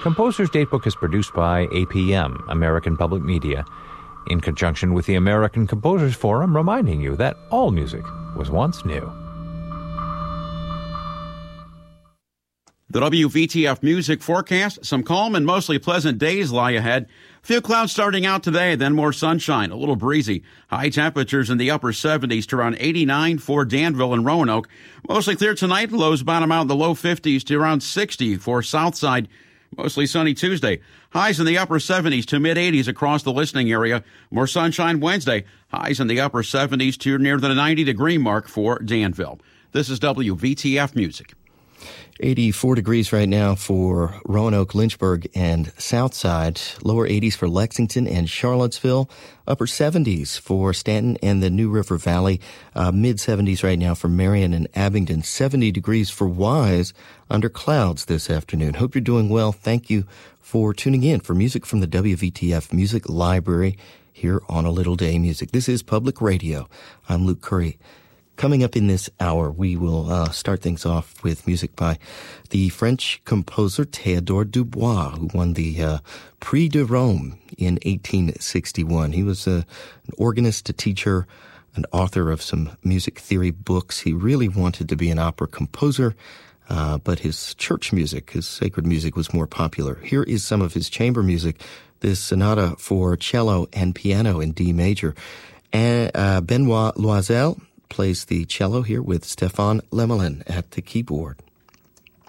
Composer's Datebook is produced by APM, American Public Media, in conjunction with the American Composers Forum, reminding you that all music was once new. The WVTF music forecast, some calm and mostly pleasant days lie ahead. Few clouds starting out today, then more sunshine, a little breezy. High temperatures in the upper 70s to around 89 for Danville and Roanoke. Mostly clear tonight, lows bottom out in the low 50s to around 60 for Southside. Mostly sunny Tuesday. Highs in the upper 70s to mid-80s across the listening area. More sunshine Wednesday. Highs in the upper 70s to near the 90-degree mark for Danville. This is WVTF Music. 84 degrees right now for Roanoke, Lynchburg, and Southside. Lower 80s for Lexington and Charlottesville. Upper 70s for Stanton and the New River Valley. Mid 70s right now for Marion and Abingdon. 70 degrees for Wise under clouds this afternoon. Hope you're doing well. Thank you for tuning in for music from the WVTF Music Library here on A Little Day Music. This is Public Radio. I'm Luke Curry. Coming up in this hour, we will start things off with music by the French composer Théodore Dubois, who won the Prix de Rome in 1861. He was an organist, a teacher, an author of some music theory books. He really wanted to be an opera composer, but his church music, his sacred music, was more popular. Here is some of his chamber music, this sonata for cello and piano in D major. And Benoit Loisel plays the cello here with Stéphane Lemelin at the keyboard.